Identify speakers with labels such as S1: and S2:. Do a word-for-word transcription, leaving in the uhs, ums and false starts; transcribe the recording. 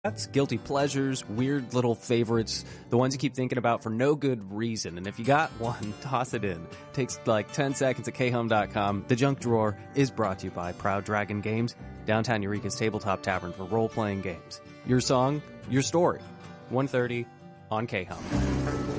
S1: That's guilty pleasures, weird little favorites, the ones you keep thinking about for no good reason. And if you got one, toss it in. It takes like ten seconds at k home dot com. The Junk Drawer is brought to you by Proud Dragon Games, downtown Eureka's tabletop tavern for role-playing games. Your song, your story. one thirty on K-Hum.